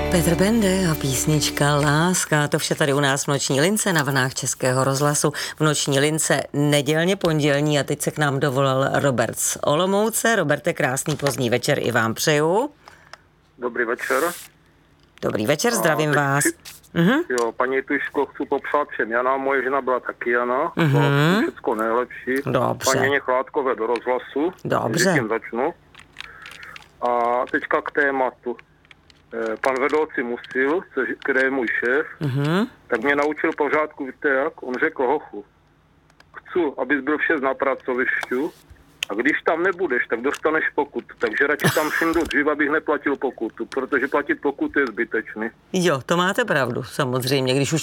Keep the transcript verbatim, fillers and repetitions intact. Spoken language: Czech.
Petr Bende a písnička Láska. To vše tady u nás v Noční lince na vlnách Českého rozhlasu. V Noční lince nedělně pondělní a teď se k nám dovolal Robert z Olomouce. Roberte, krásný pozdní večer i vám přeju. Dobrý večer. Dobrý večer, zdravím vás. Si, uh-huh. Jo, paní Tuško, chci popřát všem Jana, moje žena byla taky Jana. Uh-huh. Všechno nejlepší. Dobře. Paní Něchládkové do rozhlasu. Dobře. Tím začnu. A teďka k tématu. Pan vedoucí Musil, který je můj šéf, uh-huh. tak mě naučil pořádku, víte jak? On řekl, hochu, chci, abys byl vše na pracovišťu a když tam nebudeš, tak dostaneš pokutu. Takže radši tam šindu dřív, abych neplatil pokutu, protože platit pokutu je zbytečný. Jo, to máte pravdu, samozřejmě. Když už